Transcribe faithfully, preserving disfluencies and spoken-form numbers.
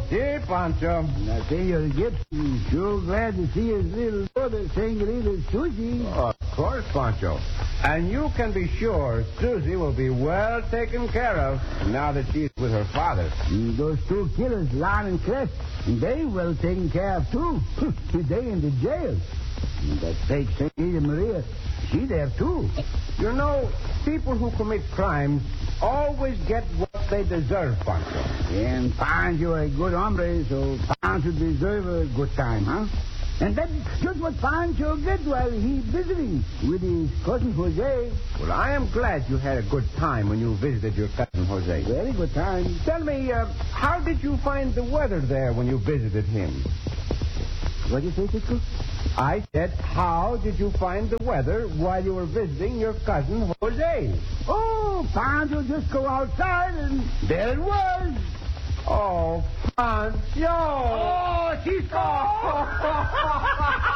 Si, Pancho. Now, Senor Gibson, sure glad to see his little daughter, Senorita Susie. Oh, of course, Pancho. And you can be sure Susie will be well taken care of now that she's with her father. And those two killers, Lon and Clef, they well taken care of, too. They in the jail. And that fake Senorita Maria, she there, too. You know, people who commit crimes always get what they deserve, Pancho. And Pancho a good hombre, so Pancho deserve a good time, huh? And that's just what Pancho get while he visiting with his cousin Jose. Well, I am glad you had a good time when you visited your cousin Jose. Very good time. Tell me, uh, how did you find the weather there when you visited him? What did you say, Cisco? I said, how did you find the weather while you were visiting your cousin Jose? Oh, Pancho just go outside and there it was. Oh, Pancho! Oh, Cisco!